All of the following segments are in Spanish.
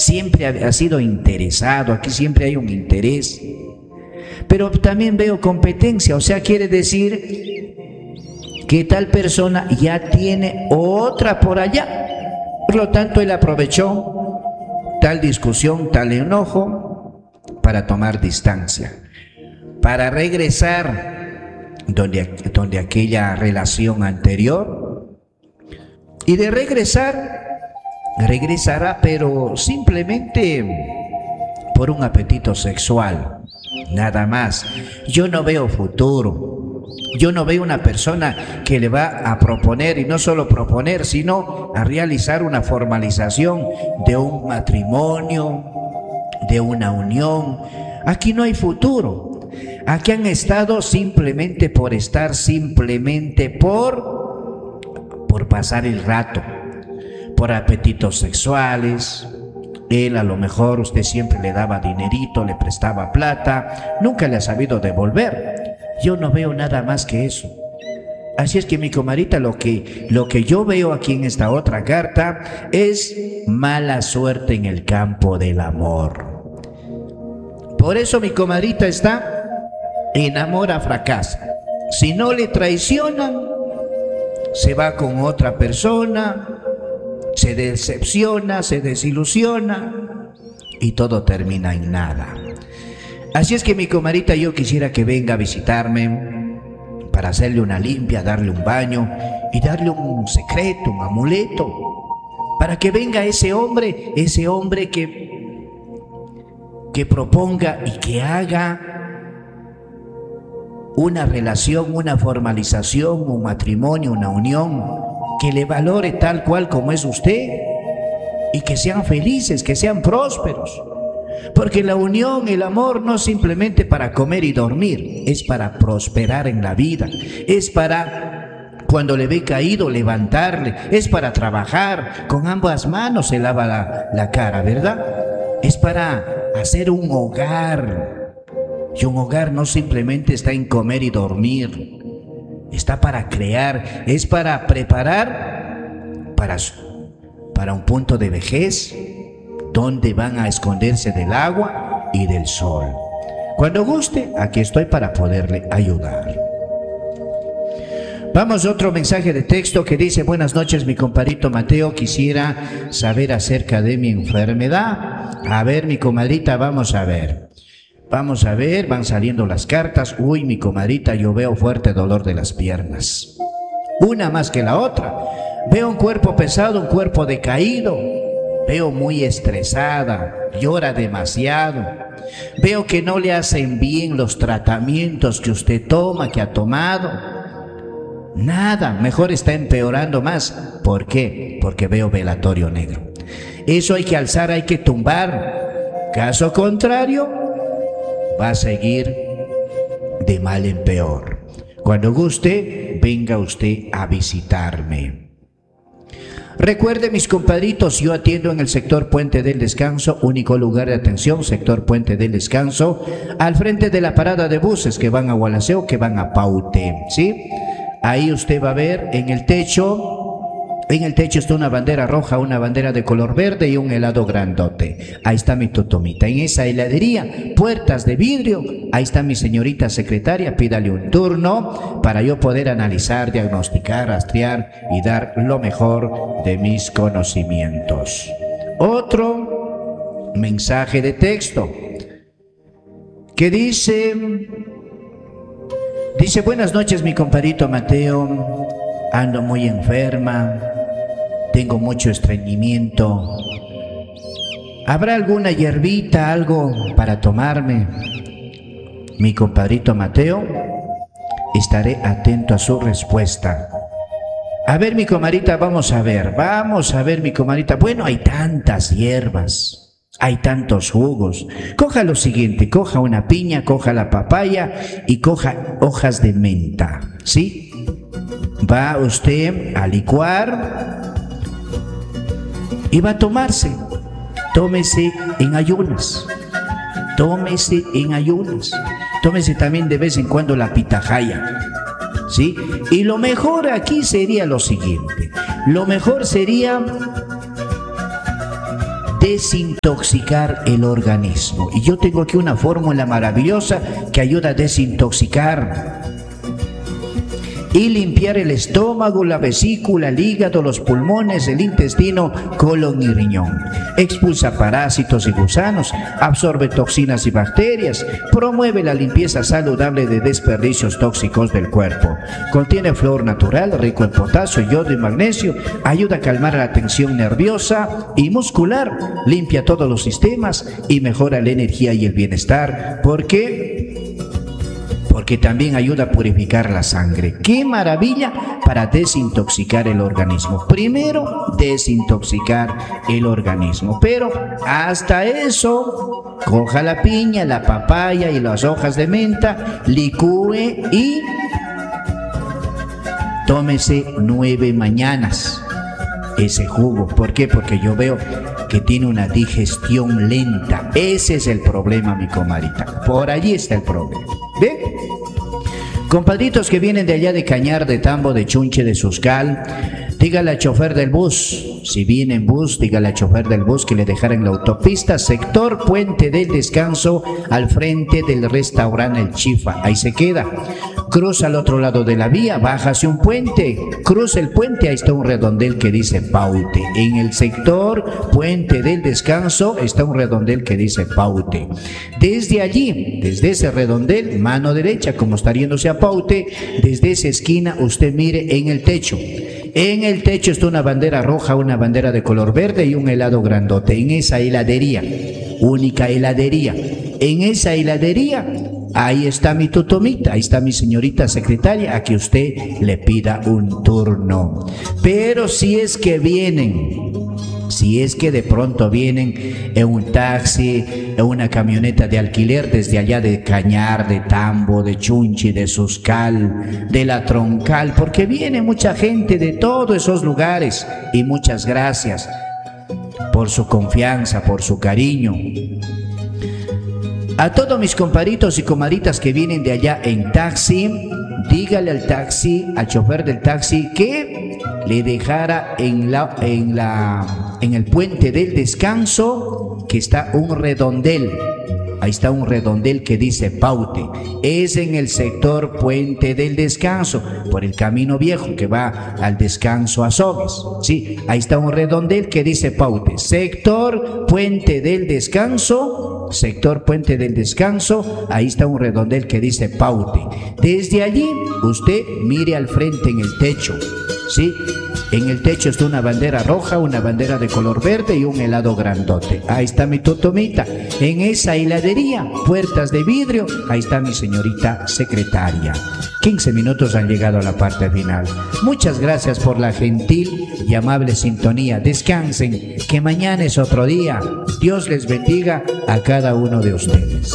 siempre ha sido interesado, aquí siempre hay un interés. Pero también veo competencia, o sea, quiere decir que tal persona ya tiene otra por allá. Por lo tanto, él aprovechó tal discusión, tal enojo para tomar distancia, para regresar donde aquella relación anterior. Y de regresará, pero simplemente por un apetito sexual, nada más. Yo no veo futuro. Yo no veo una persona que le va a proponer, y no solo proponer, sino a realizar una formalización de un matrimonio, de una unión. Aquí no hay futuro. Aquí han estado simplemente por estar, simplemente por pasar el rato, por apetitos sexuales. Él a lo mejor, usted siempre le daba dinerito, le prestaba plata, nunca le ha sabido devolver. Yo no veo nada más que eso. Así es que mi comadrita, lo que yo veo aquí en esta otra carta es mala suerte en el campo del amor. Por eso mi comadrita está enamora, fracasa. Si no le traicionan, se va con otra persona, se decepciona, se desilusiona y todo termina en nada. Así es que mi comadrita, yo quisiera que venga a visitarme para hacerle una limpia, darle un baño y darle un secreto, un amuleto, para que venga ese hombre que proponga y que haga una relación, una formalización, un matrimonio, una unión, que le valore tal cual como es usted y que sean felices, que sean prósperos. Porque la unión, el amor no es simplemente para comer y dormir, es para prosperar en la vida, es para cuando le ve caído levantarle, es para trabajar, con ambas manos se lava la cara, ¿verdad? Es para hacer un hogar, y un hogar no simplemente está en comer y dormir, está para crear, es para preparar para un punto de vejez, donde van a esconderse del agua y del sol. Cuando guste, aquí estoy para poderle ayudar. Vamos a otro mensaje de texto que dice: buenas noches, mi compadrito Mateo, quisiera saber acerca de mi enfermedad. A ver, mi comadrita, vamos a ver, van saliendo las cartas. Uy, mi comadrita, yo veo fuerte dolor de las piernas, una más que la otra. Veo un cuerpo pesado, un cuerpo decaído. Veo muy estresada, llora demasiado. Veo que no le hacen bien los tratamientos que usted toma, que ha tomado. Nada, mejor está empeorando más. ¿Por qué? Porque veo velatorio negro. Eso hay que alzar, hay que tumbar. Caso contrario, va a seguir de mal en peor. Cuando guste, venga usted a visitarme. Recuerde, mis compadritos, yo atiendo en el sector Puente del Descanso, único lugar de atención, sector Puente del Descanso, al frente de la parada de buses que van a Gualaceo, que van a Paute, ¿sí? Ahí usted va a ver en el techo está una bandera roja, una bandera de color verde y un helado grandote. Ahí está mi totomita. En esa heladería, puertas de vidrio, ahí está mi señorita secretaria. Pídale un turno para yo poder analizar, diagnosticar, rastrear y dar lo mejor de mis conocimientos. Otro mensaje de texto que dice: buenas noches, mi compadrito Mateo, ando muy enferma, tengo mucho estreñimiento. ¿Habrá alguna hierbita, algo para tomarme? Mi compadrito Mateo, estaré atento a su respuesta. A ver, mi comadrita, vamos a ver, mi comadrita. Bueno, hay tantas hierbas, hay tantos jugos. Coja lo siguiente, coja una piña, coja la papaya y coja hojas de menta, ¿sí? Va usted a licuar y va a tómese en ayunas, tómese también de vez en cuando la pitahaya, ¿sí? Y lo mejor aquí sería lo siguiente, lo mejor sería desintoxicar el organismo. Y yo tengo aquí una fórmula maravillosa que ayuda a desintoxicar y limpiar el estómago, la vesícula, el hígado, los pulmones, el intestino, colon y riñón. Expulsa parásitos y gusanos, absorbe toxinas y bacterias, promueve la limpieza saludable de desperdicios tóxicos del cuerpo. Contiene flúor natural, rico en potasio, yodo y magnesio, ayuda a calmar la tensión nerviosa y muscular, limpia todos los sistemas y mejora la energía y el bienestar. Porque también ayuda a purificar la sangre. ¡Qué maravilla para desintoxicar el organismo! Primero, desintoxicar el organismo. Pero hasta eso, coja la piña, la papaya y las hojas de menta, licúe y tómese 9 mañanas ese jugo. ¿Por qué? Porque yo veo que tiene una digestión lenta. Ese es el problema, mi comadita. Por allí está el problema. ¿Ven? Compadritos que vienen de allá de Cañar, de Tambo, de Chunche, de Suscal, dígale al chofer del bus, si viene en bus, dígale al chofer del bus que le dejara en la autopista, sector Puente del Descanso, al frente del restaurante El Chifa. Ahí se queda. Cruza al otro lado de la vía, baja hacia un puente, cruza el puente, ahí está un redondel que dice Paute. En el sector Puente del Descanso está un redondel que dice Paute. Desde allí, desde ese redondel, mano derecha, como está yéndose a Paute, desde esa esquina usted mire en el techo. En el techo está una bandera roja, una bandera de color verde y un helado grandote. En esa heladería, única heladería, en esa heladería, ahí está mi tutomita, ahí está mi señorita secretaria, a que usted le pida un turno. Pero si es que de pronto vienen en un taxi, en una camioneta de alquiler desde allá de Cañar, de Tambo, de Chunchi, de Suscal, de La Troncal, porque viene mucha gente de todos esos lugares, y muchas gracias por su confianza, por su cariño. A todos mis compadritos y comadritas que vienen de allá en taxi, dígale al taxi, al chofer del taxi, que le dejara en el Puente del Descanso, que está un redondel. Ahí está un redondel que dice Paute. Es en el sector Puente del Descanso, por el camino viejo que va al Descanso a Sobes. Sí, ahí está un redondel que dice Paute. Sector Puente del Descanso, sector Puente del Descanso, ahí está un redondel que dice Paute. Desde allí, usted mire al frente en el techo. Sí, en el techo está una bandera roja, una bandera de color verde y un helado grandote. Ahí está mi totomita. En esa heladería, puertas de vidrio, ahí está mi señorita secretaria. 15 minutos han llegado a la parte final. Muchas gracias por la gentil y amable sintonía. Descansen, que mañana es otro día. Dios les bendiga a cada uno de ustedes.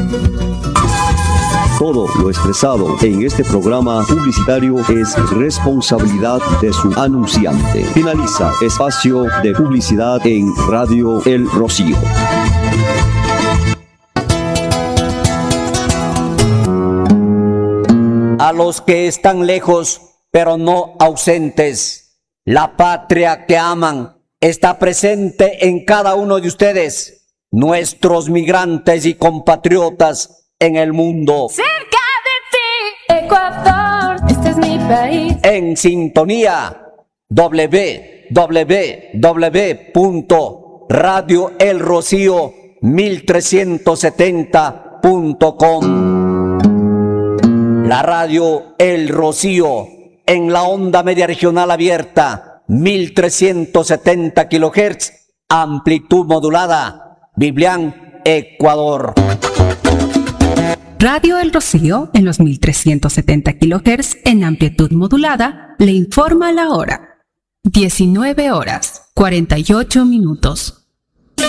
Todo lo expresado en este programa publicitario es responsabilidad de su anunciante. Finaliza espacio de publicidad en Radio El Rocío. A los que están lejos, pero no ausentes, la patria que aman está presente en cada uno de ustedes, nuestros migrantes y compatriotas en el mundo. Cerca de ti, Ecuador, este es mi país. En sintonía, www.radioelrocío1370.com. La radio El Rocío, en la onda media regional abierta, 1370 kHz, amplitud modulada, Biblián, Ecuador. Radio El Rocío, en los 1370 kHz en amplitud modulada, le informa la hora. 19 horas, 48 minutos.